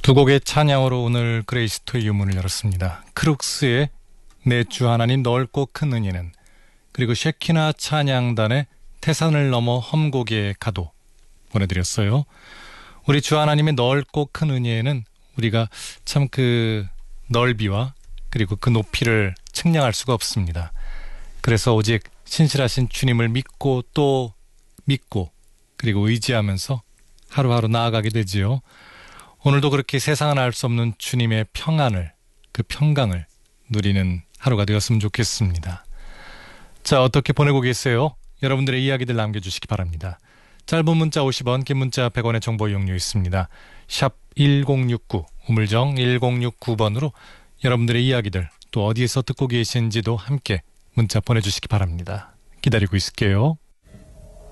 두 곡의 찬양으로 오늘 그레이스토의 유문을 열었습니다. 크룩스의 내 주 하나님 넓고 큰 은혜는, 그리고 쉐키나 찬양단의 태산을 넘어 험곡에 가도 보내드렸어요. 우리 주 하나님의 넓고 큰 은혜에는 우리가 참 그 넓이와 그리고 그 높이를 측량할 수가 없습니다. 그래서 오직 신실하신 주님을 믿고 또 믿고 그리고 의지하면서 하루하루 나아가게 되지요. 오늘도 그렇게 세상은 알 수 없는 주님의 평안을, 그 평강을 누리는 하루가 되었으면 좋겠습니다. 자, 어떻게 보내고 계세요? 여러분들의 이야기들 남겨주시기 바랍니다. 짧은 문자 50원, 긴 문자 100원의 정보 이용료 있습니다. 샵 1069, 우물정 1069번으로 여러분들의 이야기들, 또 어디에서 듣고 계신지도 함께 문자 보내주시기 바랍니다. 기다리고 있을게요.